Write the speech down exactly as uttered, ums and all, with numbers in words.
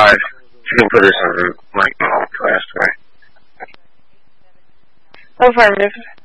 five. You can put us on mic class, right? Affirmative.